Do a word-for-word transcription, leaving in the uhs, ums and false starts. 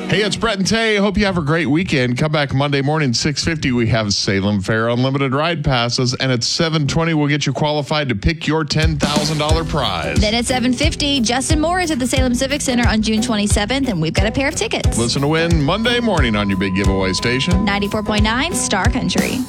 Hey, it's Brett and Tay. Hope you have a great weekend. Come back Monday morning, six fifty. We have Salem Fair Unlimited Ride Passes. And at seven twenty, we'll get you qualified to pick your ten thousand dollars prize. Then at seven fifty, Justin Moore is at the Salem Civic Center on June twenty-seventh, and we've got a pair of tickets. Listen to win Monday morning on your big giveaway station. ninety-four point nine Star Country.